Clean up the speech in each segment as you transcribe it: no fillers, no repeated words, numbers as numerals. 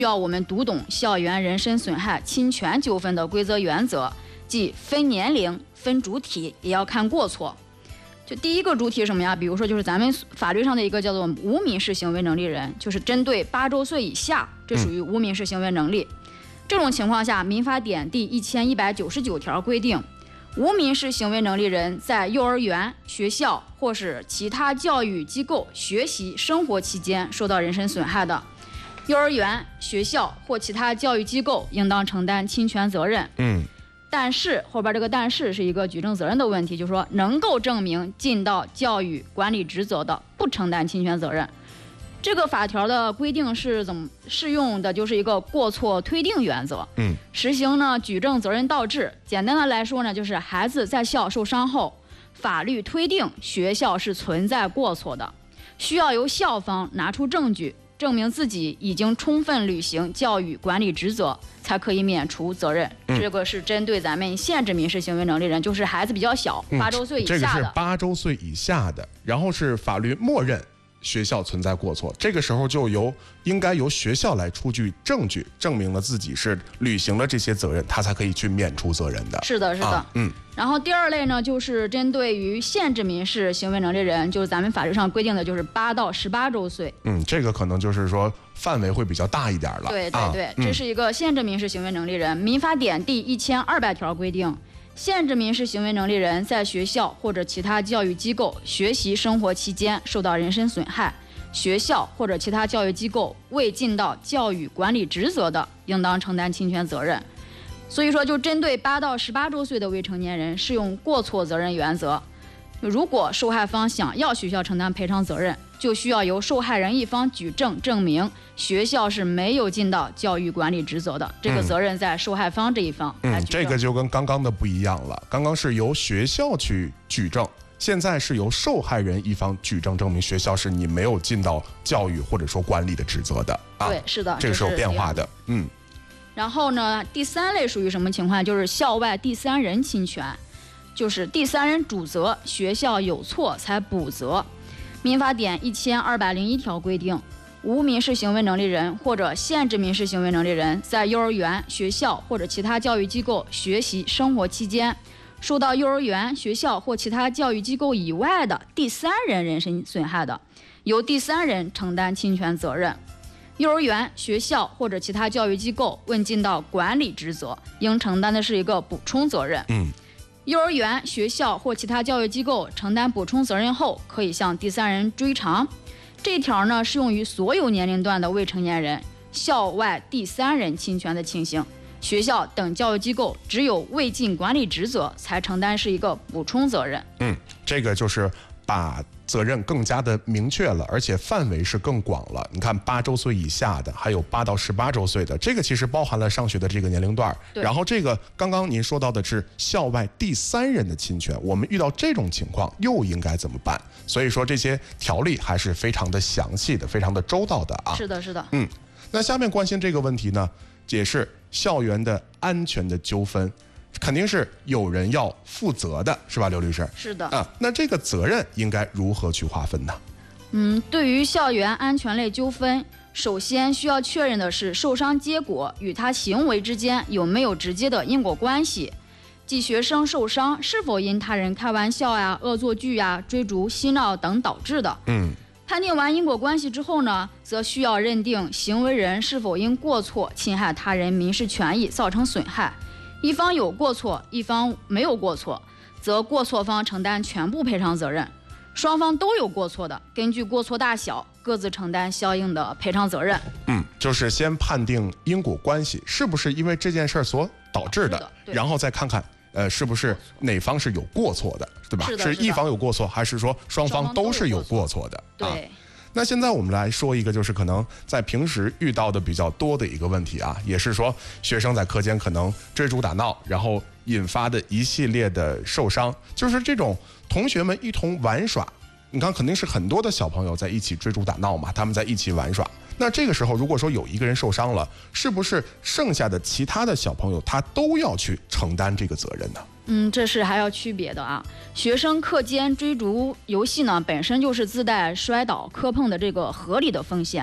要我们读懂校园人身损害侵权纠纷的规则原则，即分年龄、分主体，也要看过错。就第一个主体是什么呀？比如说就是咱们法律上的一个叫做无民事行为能力人，就是针对8周岁以下，这属于无民事行为能力。这种情况下，民法典第1199条规定，无民事行为能力人在幼儿园、学校或是其他教育机构学习生活期间受到人身损害的，幼儿园、学校或其他教育机构应当承担侵权责任。但是后边这个但是是一个举证责任的问题，就是说能够证明尽到教育管理职责的，不承担侵权责任。这个法条的规定是怎么适用的？就是一个过错推定原则。实行呢举证责任倒置。简单的来说呢，就是孩子在校受伤后，法律推定学校是存在过错的，需要由校方拿出证据，证明自己已经充分履行教育管理职责，才可以免除责任。这个是针对咱们限制民事行为能力人，就是孩子比较小，8周岁以下的。 这个是8周岁以下的，然后是法律默认学校存在过错，这个时候就应该由学校来出具证据，证明了自己是履行了这些责任，他才可以去免除责任的。 是的，是的。然后第二类呢，就是针对于限制民事行为能力人，就是咱们法律上规定的，就是8到18周岁。 这个可能就是说范围会比较大一点了。 对对对，这是一个限制民事行为能力人。民法典第1200条规定，限制民事行为能力人在学校或者其他教育机构学习生活期间受到人身损害，学校或者其他教育机构未尽到教育管理职责的，应当承担侵权责任。所以说，就针对8到18周岁的未成年人适用过错责任原则。如果受害方想要学校承担赔偿责任，就需要由受害人一方举证证明学校是没有尽到教育管理职责的，这个责任在受害方这一方来举证。 这个就跟刚刚的不一样了，刚刚是由学校去举证，现在是由受害人一方举证证明学校是你没有尽到教育或者说管理的职责的。 对，是的， 这个是有变化的。 然后呢，第3类属于什么情况？就是校外第三人侵权，就是第三人主责，学校有错才补责。民法典1201条规定，无民事行为能力人或者限制民事行为能力人在幼儿园、学校或者其他教育机构学习生活期间，受到幼儿园、学校或其他教育机构以外的第三人人身损害的，由第三人承担侵权责任。幼儿园、学校或者其他教育机构未尽到管理职责，应承担的是一个补充责任。幼儿园、学校或其他教育机构承担补充责任后，可以向第三人追偿。这条呢适用于所有年龄段的未成年人校外第三人侵权的情形。学校等教育机构只有未尽管理职责，才承担是一个补充责任。 这个就是把责任更加的明确了，而且范围是更广了。你看8周岁以下的，还有8到18周岁的，这个其实包含了上学的这个年龄段。然后这个刚刚您说到的是校外第三人的侵权，我们遇到这种情况又应该怎么办？所以说这些条例还是非常的详细的，非常的周到的啊。 是的，是的。 那下面关心这个问题呢，也是校园的安全的纠纷。肯定是有人要负责的，是吧，刘律师？ 是的。 那这个责任应该如何去划分呢？ 对于校园安全类纠纷，首先需要确认的是受伤结果与他行为之间有没有直接的因果关系，即学生受伤是否因他人开玩笑呀、恶作剧呀、追逐、嬉闹等导致的。判定完因果关系之后呢，则需要认定行为人是否因过错侵害他人民事权益造成损害。一方有过错，一方没有过错，则过错方承担全部赔偿责任；双方都有过错的，根据过错大小，各自承担相应的赔偿责任。 就是先判定因果关系是不是因为这件事所导致的，然后再看看是不是哪方是有过错的，对吧？是一方有过错，还是说双方都是有过错的？ 对。 那现在我们来说一个，就是可能在平时遇到的比较多的一个问题啊，也是说学生在课间可能追逐打闹，然后引发的一系列的受伤，就是这种同学们一同玩耍，你看肯定是很多的小朋友在一起追逐打闹嘛，他们在一起玩耍。那这个时候如果说有一个人受伤了，是不是剩下的其他的小朋友他都要去承担这个责任呢？ 这是还要区别的啊。学生课间追逐游戏呢，本身就是自带摔倒、磕碰的这个合理的风险。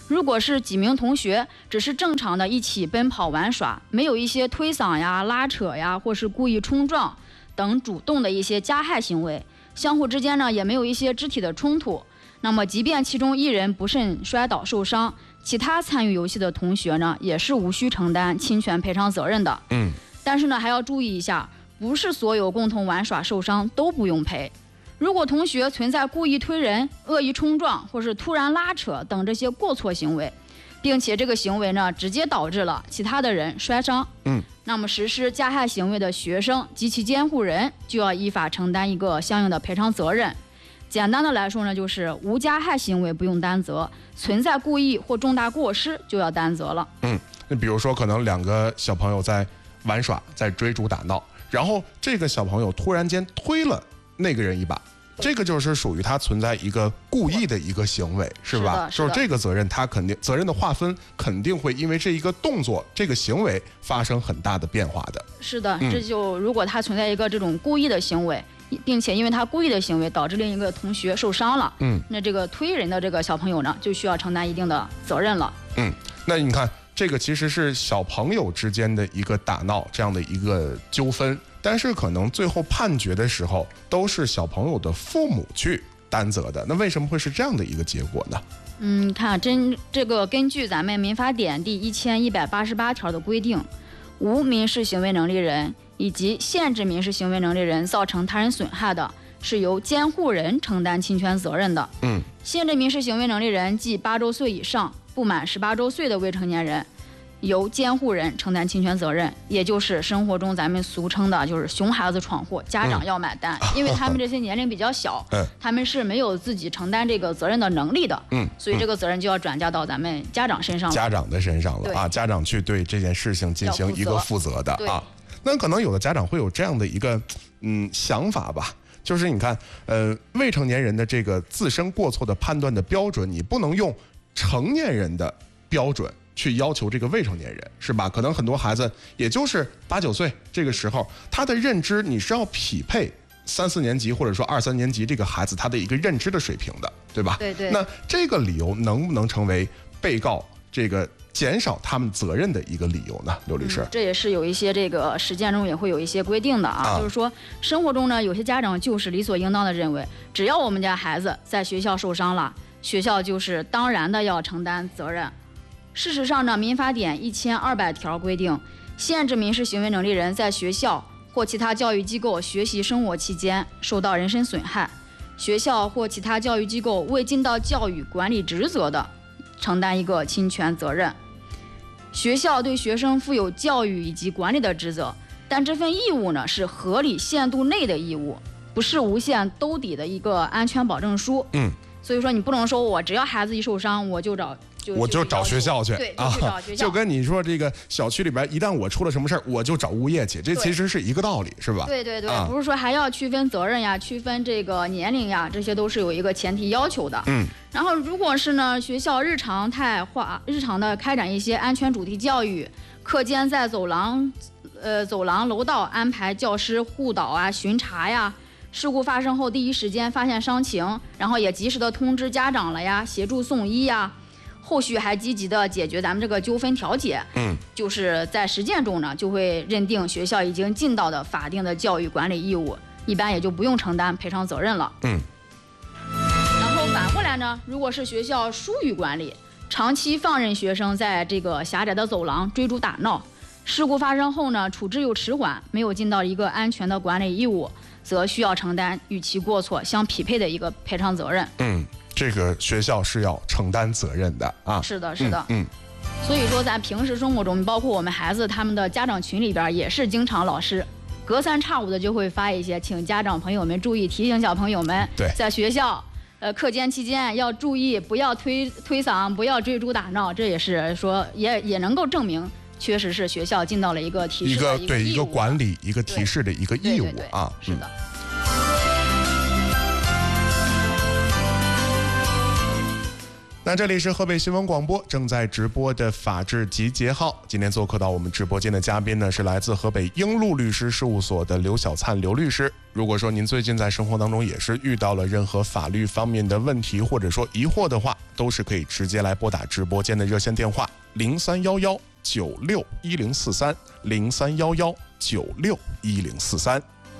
如果是几名同学只是正常的一起奔跑玩耍，没有一些推搡呀、拉扯呀，或是故意冲撞等主动的一些加害行为，相互之间呢也没有一些肢体的冲突，那么即便其中一人不慎摔倒受伤，其他参与游戏的同学呢也是无需承担侵权赔偿责任的。但是呢还要注意一下，不是所有共同玩耍受伤都不用赔。如果同学存在故意推人、恶意冲撞或是突然拉扯等这些过错行为，并且这个行为呢直接导致了其他的人摔伤，那么实施加害行为的学生及其监护人就要依法承担一个相应的赔偿责任。简单的来说呢，就是无加害行为不用担责，存在故意或重大过失就要担责了。 那比如说可能2个小朋友在玩耍，在追逐打闹，然后这个小朋友突然间推了那个人一把，这个就是属于他存在一个故意的一个行为，是吧？就是这个责任，他肯定责任的划分肯定会因为这一个动作、这个行为发生很大的变化的。 是的，这就如果他存在一个这种故意的行为，并且因为他故意的行为导致另一个同学受伤了，那这个推人的这个小朋友呢，就需要承担一定的责任了。 那你看，这个其实是小朋友之间的一个打闹这样的一个纠纷。但是可能最后判决的时候都是小朋友的父母去担责的，那为什么会是这样的一个结果呢？ 看这个根据咱们民法典第1188条的规定，无民事行为能力人以及限制民事行为能力人造成他人损害的，是由监护人承担侵权责任的。限制民事行为能力人即8周岁以上不满18周岁的未成年人，由监护人承担侵权责任，也就是生活中咱们俗称的就是熊孩子闯祸，家长要买单，因为他们这些年龄比较小，他们是没有自己承担这个责任的能力的，所以这个责任就要转嫁到咱们家长身上了， 家长的身上了啊，家长去对这件事情进行一个负责的啊。那可能有的家长会有这样的一个想法吧，就是你看未成年人的这个自身过错的判断的标准，你不能用成年人的标准去要求这个未成年人，是吧？可能很多孩子也就是8、9岁这个时候，他的认知你是要匹配3、4年级或者说2、3年级这个孩子他的一个认知的水平的，对吧？ 对。 那这个理由能不能成为被告这个减少他们责任的一个理由呢？刘律师， 这也是有一些这个实践中也会有一些规定的啊，就是说生活中呢，有些家长就是理所应当的认为，只要我们家孩子在学校受伤了，学校就是当然的要承担责任。事实上呢，民法典1200条规定，限制民事行为能力人在学校或其他教育机构学习生活期间受到人身损害，学校或其他教育机构未尽到教育管理职责的，承担一个侵权责任。学校对学生负有教育以及管理的职责，但这份义务呢是合理限度内的义务，不是无限兜底的一个安全保证书。所以说你不能说我只要孩子一受伤我就找学校去， 对，就去找学校， 就跟你说这个小区里边一旦我出了什么事儿，我就找物业去，这其实是一个道理，是吧？ 对，不是说还要区分责任呀、区分这个年龄呀，这些都是有一个前提要求的。然后如果是呢，学校日常的开展一些安全主题教育，课间在走廊、楼道安排教师护导啊、巡查呀。事故发生后第一时间发现伤情，然后也及时的通知家长了呀，协助送医呀，后续还积极的解决咱们这个纠纷调解。就是在实践中呢，就会认定学校已经尽到的法定的教育管理义务，一般也就不用承担赔偿责任了。然后反过来呢，如果是学校疏于管理，长期放任学生在这个狭窄的走廊追逐打闹，事故发生后呢，处置又迟缓，没有尽到一个安全的管理义务，则需要承担与其过错相匹配的一个赔偿责任。 这个学校是要承担责任的啊。 是的。所以说咱平时生活中，包括我们孩子他们的家长群里边，也是经常老师隔三差五的就会发一些，请家长朋友们注意，提醒小朋友们在学校课间期间要注意，不要推搡，不要追逐打闹。这也是说也能够证明确实是学校尽到了一个提示的一个义务， 一个管理、一个提示的一个义务啊。 是的。 那这里是河北新闻广播正在直播的法治集结号，今天做客到我们直播间的嘉宾呢是来自河北英路律师事务所的刘小灿刘律师。如果说您最近在生活当中也是遇到了任何法律方面的问题或者说疑惑的话，都是可以直接来拨打直播间的热线电话03119610430311961043。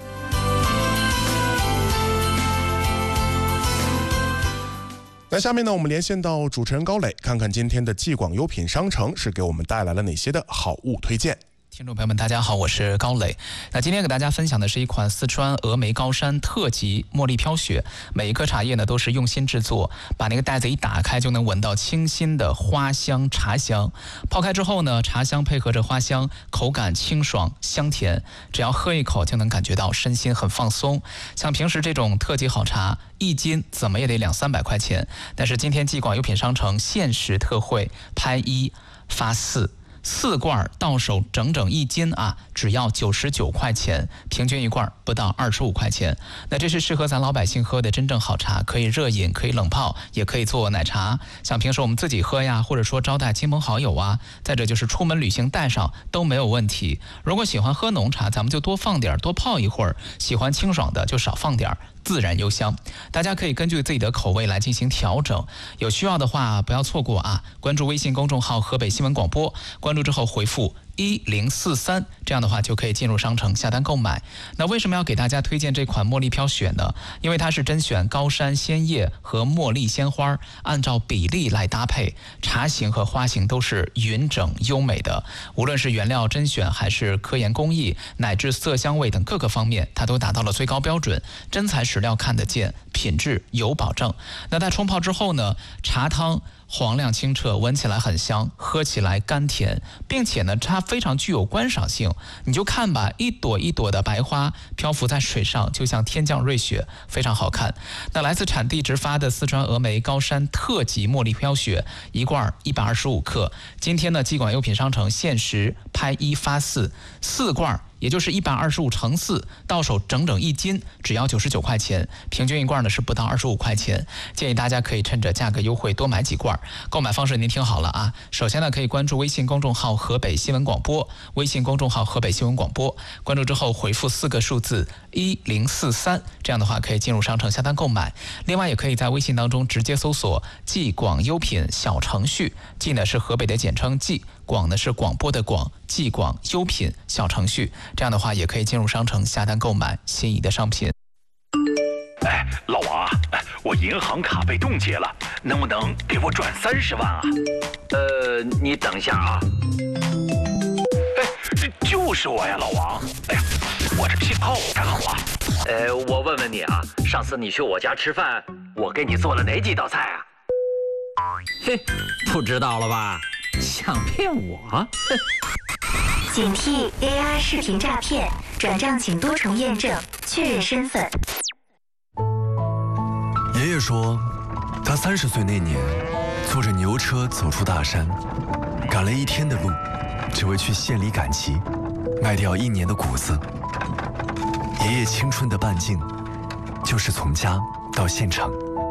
那下面呢，我们连线到主持人高磊，看看今天的继广优品商城是给我们带来了哪些的好物推荐。 听众朋友们，大家好，我是高磊。那今天给大家分享的是一款四川峨眉高山特级茉莉飘雪，每一颗茶叶呢都是用心制作，把那个袋子一打开就能闻到清新的花香茶香。泡开之后呢，茶香配合着花香，口感清爽香甜，只要喝一口就能感觉到身心很放松。像平时这种特级好茶，1斤怎么也得200-300块钱，但是今天继广优品商城限时特惠，拍1发4罐到手整整1斤啊，只要99块钱，平均一罐不到25块钱。那这是适合咱老百姓喝的真正好茶，可以热饮，可以冷泡，也可以做奶茶。像平时我们自己喝呀，或者说招待亲朋好友啊，再者就是出门旅行带上都没有问题。如果喜欢喝浓茶，咱们就多放点，多泡一会儿；喜欢清爽的就少放点，自然幽香。大家可以根据自己的口味来进行调整，有需要的话不要错过啊！关注微信公众号河北新闻广播，关注之后回复1043，这样的话就可以进入商城下单购买。那为什么要给大家推荐这款茉莉飘雪呢？因为它是甄选高山鲜叶和茉莉鲜花，按照比例来搭配，茶型和花型都是匀整优美的。无论是原料甄选还是科研工艺，乃至色香味等各个方面，它都达到了最高标准，真材实料看得见，品质有保证。那在冲泡之后呢，茶汤黄亮清澈，闻起来很香，喝起来甘甜，并且呢它非常具有观赏性。你就看吧，一朵一朵的白花漂浮在水上，就像天降瑞雪，非常好看。那来自产地直发的四川峨眉高山特级茉莉飘雪，一罐125克，今天呢继广优品商城限时拍1发4罐，也就是125乘4，到手整整1斤，只要99块钱，平均一罐呢是不到25块钱。建议大家可以趁着价格优惠多买几罐。购买方式您听好了啊，首先呢可以关注微信公众号河北新闻广播，微信公众号河北新闻广播，关注之后回复4个数字1043，这样的话可以进入商城下单购买。另外也可以在微信当中直接搜索继广优品小程序，继呢是河北的简称继，广呢是广播的广，继广优品小程序，这样的话也可以进入商城下单购买心仪的商品。 哎，老王啊，我银行卡被冻结了，能不能给我转30万啊？ 你等一下啊。 哎，就是我呀，老王。哎呀，我这信号不太好啊。 我问问你啊，上次你去我家吃饭，我给你做了哪几道菜啊？ 嘿，不知道了吧？想骗我？ 警惕 AI 视频诈骗，转账请多重验证，确认身份。 爷爷说，他30岁那年，坐着牛车走出大山，赶了1天的路，只为去县里赶集，卖掉1年的谷子。爷爷青春的半径，就是从家到县城。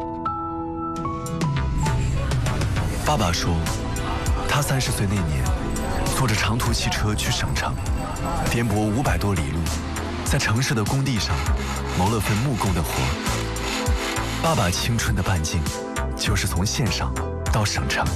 爸爸说，他30岁那年，坐着长途汽车去省城，颠簸500多里路，在城市的工地上谋了份木工的活。爸爸青春的半径，就是从县上到省城。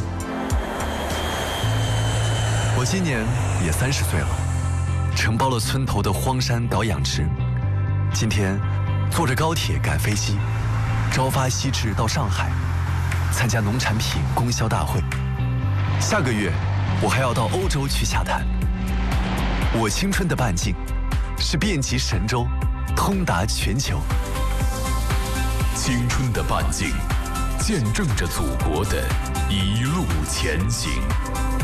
我今年也30岁了，承包了村头的荒山岛养殖。今天坐着高铁赶飞机，朝发夕至到上海，参加农产品供销大会。下个月我还要到欧洲去洽谈。我青春的半径，是遍及神州，通达全球。 青春的半径，见证着祖国的一路前行。